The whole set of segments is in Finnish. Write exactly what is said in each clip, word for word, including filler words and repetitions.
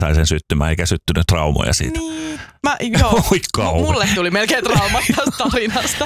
sai sen syttymään, eikä syttynyt traumoja siitä. Niin. Mä, joo, M- mulle tuli melkein traumat tästä tarinasta.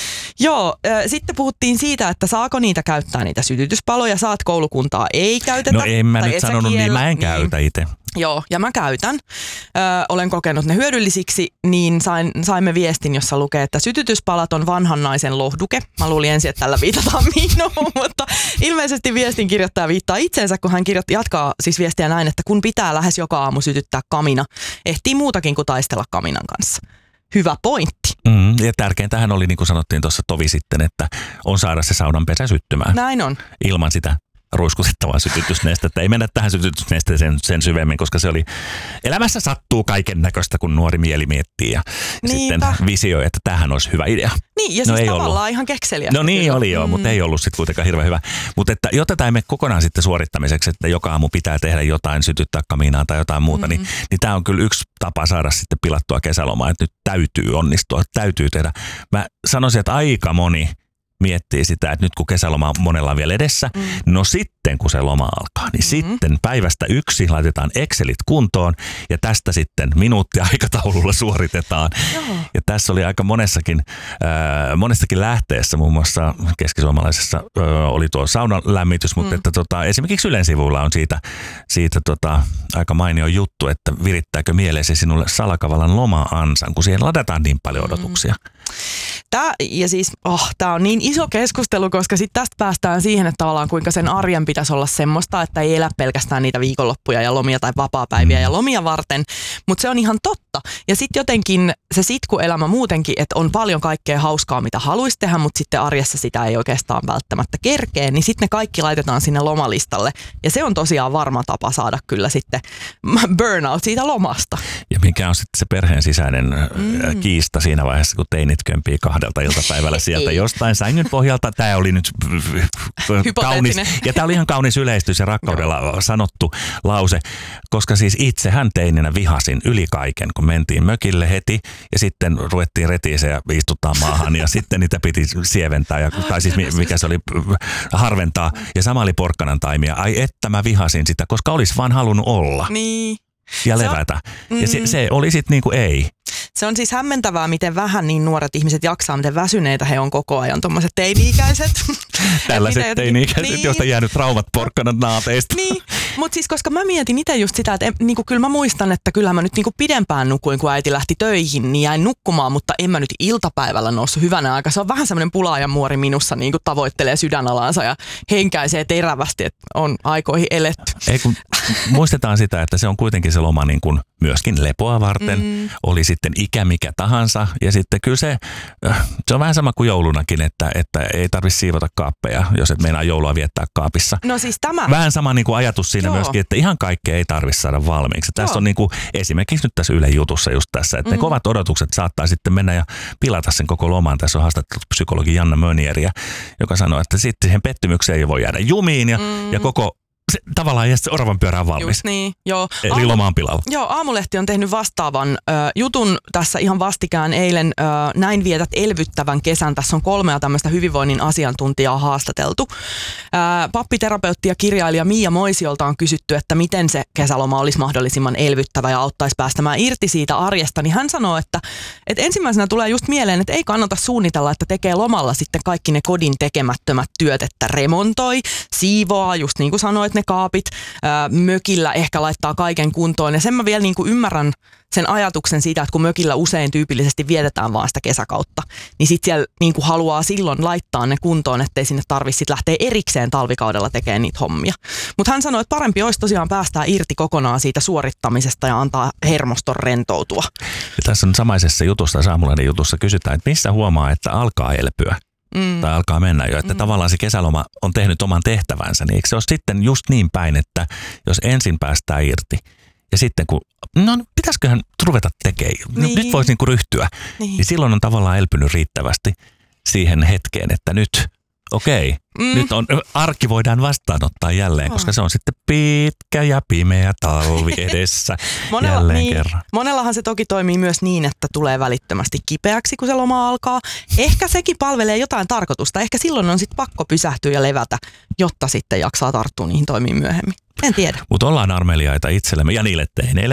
Joo, äh, sitten puhuttiin siitä, että saako niitä käyttää niitä sytytyspaloja, saat koulukuntaa ei käytetä. No en mä nyt sanonut niin, mä en niin. käytä itse. Joo, ja mä käytän. Ö, olen kokenut ne hyödyllisiksi, niin sain, saimme viestin, jossa lukee, että sytytyspalat on vanhan naisen lohduke. Mä luulin ensin, että tällä viitataan minuun, mutta ilmeisesti viestin kirjoittaja viittaa itseensä, kun hän kirjoitti, jatkaa siis viestiä näin, että kun pitää lähes joka aamu sytyttää kamina, ehtii muutakin kuin taistella kaminan kanssa. Hyvä pointti. Mm, ja tärkeintähän oli, niin kuin sanottiin tuossa tovi sitten, että on saada se saunanpesä syttymään. Näin on. Ilman sitä ruiskutettavaa sytytysnestettä. Ei mennä tähän sytytysnesteeseen sen syvemmin, koska se oli, elämässä sattuu kaiken näköistä, kun nuori mieli miettii ja Niinpä. sitten visioi, että tämähän olisi hyvä idea. Niin, ja no siis tavallaan ollut. ihan kekseliästi. No niin kyllä. oli joo, mm. mutta ei ollut sitten kuitenkaan hirveän hyvä. Mutta että jotta tämä ei mene kokonaan sitten suorittamiseksi, että joka aamu pitää tehdä jotain, sytyttää kaminaa tai jotain muuta, mm. niin, niin tämä on kyllä yksi tapa saada sitten pilattua kesälomaa, että nyt täytyy onnistua, täytyy tehdä. Mä sanoisin, että aika moni miettii sitä, että nyt kun kesäloma on monella vielä edessä, mm. no sitten kun se loma alkaa, niin mm-hmm. sitten päivästä yksi laitetaan Excelit kuntoon ja tästä sitten minuuttiaikataululla suoritetaan. Joo. Ja tässä oli aika monessakin, äh, monestakin lähteessä, muun muassa keskisuomalaisessa äh, oli tuo saunan lämmitys, mutta mm. että tota, esimerkiksi Ylen sivuilla on siitä, siitä tota, aika mainio juttu, että virittääkö mieleesi sinulle salakavalan loma-ansan, kun siihen ladataan niin paljon odotuksia. Mm. Tää, ja siis, oh, tää on niin iso keskustelu, koska sitten tästä päästään siihen, että tavallaan kuinka sen arjen pitäisi olla semmoista, että ei elä pelkästään niitä viikonloppuja ja lomia tai vapaapäiviä mm. ja lomia varten, mutta se on ihan totta. Ja sitten jotenkin se sitkuelämä muutenkin, että on paljon kaikkea hauskaa, mitä haluaisi tehdä, mutta sitten arjessa sitä ei oikeastaan välttämättä kerkee, niin sitten ne kaikki laitetaan sinne lomalistalle. Ja se on tosiaan varma tapa saada kyllä sitten burnout siitä lomasta. Ja mikä on sitten se perheen sisäinen mm. kiista siinä vaiheessa, kun teinit kömpii kahdelta iltapäivällä sieltä jostain sängyn pohjalta. Tämä oli nyt kaunis, ja tämä oli ihan kaunis yleistys ja rakkaudella sanottu lause, koska siis itsehän teininä vihasin yli kaiken, kun mentiin mökille heti ja sitten ruvettiin retiiseen ja istuttaa maahan ja sitten niitä piti sieventää, ja, tai siis mikä se oli, harventaa, ja sama oli porkkanan taimia. Ai että mä vihasin sitä, koska olisi vaan halunnut olla niin. ja levätä. On, ja se, se oli sitten niin kuin ei. Se on siis hämmentävää, miten vähän niin nuoret ihmiset jaksaa, miten väsyneitä he on koko ajan, tuommoiset teini-ikäiset. Tällaiset teini-ikäiset, niin. joista on jäänyt traumat porkkanan naateista. Niin, mutta siis koska mä mietin itse just sitä, että en, niinku, kyllä mä muistan, että kyllä mä nyt niinku pidempään nukuin, kun äiti lähti töihin, niin jäin nukkumaan, mutta en mä nyt iltapäivällä noussut hyvänä aika. Se on vähän semmoinen pulaajan muori minussa, niin kuin tavoittelee sydänalaansa ja henkäisee terävästi, että on aikoihin eletty. Ei kun muistetaan sitä, että se on kuitenkin se loma niin kuin myöskin lepoa varten, mm. oli sitten ikä mikä tahansa, ja sitten kyllä se, se on vähän sama kuin joulunakin, että, että ei tarvitse siivota kaappeja, jos et meinaa joulua viettää kaapissa. No siis tämä. Vähän sama niin kuin ajatus siinä Joo. myöskin, että ihan kaikkea ei tarvitse saada valmiiksi. Tässä on niin kuin esimerkiksi nyt tässä Ylen jutussa just tässä, että mm. ne kovat odotukset saattaa sitten mennä ja pilata sen koko loman. Tässä on haastattelut psykologi Janna Mönieriä, joka sanoo, että sitten siihen pettymykseen ei voi jäädä jumiin ja, mm. ja koko se, tavallaan ja se oravan pyörä on valmis. Just niin, joo. Eli Aamu, loma on pilalla. Joo, Aamulehti on tehnyt vastaavan ö, jutun tässä ihan vastikään eilen. Ö, näin vietät elvyttävän kesän. Tässä on kolmea tämmöistä hyvinvoinnin asiantuntijaa haastateltu. Ö, pappiterapeutti ja kirjailija Miia Moisiolta on kysytty, että miten se kesäloma olisi mahdollisimman elvyttävä ja auttaisi päästämään irti siitä arjesta. Niin hän sanoo, että, että ensimmäisenä tulee just mieleen, että ei kannata suunnitella, että tekee lomalla sitten kaikki ne kodin tekemättömät työt, että remontoi, siivoaa, just niin kuin sanoit, ne kaapit, ää, mökillä ehkä laittaa kaiken kuntoon. Ja sen mä vielä niin kuin ymmärrän sen ajatuksen siitä, että kun mökillä usein tyypillisesti vietetään vaan sitä kesäkautta, niin sit siellä niin kuin haluaa silloin laittaa ne kuntoon, ettei sinne tarvitse sit lähteä erikseen talvikaudella tekemään niitä hommia. Mutta hän sanoi, että parempi olisi tosiaan päästää irti kokonaan siitä suorittamisesta ja antaa hermoston rentoutua. Ja tässä on samaisessa jutussa, Saamulainen jutussa kysytään, että missä huomaa, että alkaa elpyä? Mm. Tai alkaa mennä jo, että mm. tavallaan se kesäloma on tehnyt oman tehtävänsä, niin eikö se ole sitten just niin päin, että jos ensin päästään irti ja sitten kun, no pitäisiköhän ruveta tekemään, niin. nyt voisi niinku ryhtyä, niin. niin silloin on tavallaan elpynyt riittävästi siihen hetkeen, että nyt okei, mm. nyt on, arki voidaan vastaanottaa jälleen, oh. koska se on sitten pitkä ja pimeä talvi edessä Monella, jälleen niin, kerran. Monellahan se toki toimii myös niin, että tulee välittömästi kipeäksi, kun se loma alkaa. Ehkä sekin palvelee jotain tarkoitusta. Ehkä silloin on sitten pakko pysähtyä ja levätä, jotta sitten jaksaa tarttua niihin toimiin myöhemmin. En tiedä. Mutta ollaan armeliaita itsellemme ja niille teineille,